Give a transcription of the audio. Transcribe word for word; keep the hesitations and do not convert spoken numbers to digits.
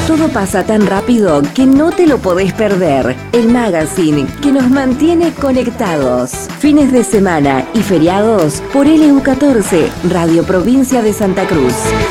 Todo pasa tan rápido que no te lo podés perder. El magazine que nos mantiene conectados. Fines de semana y feriados por L U catorce, Radio Provincia de Santa Cruz.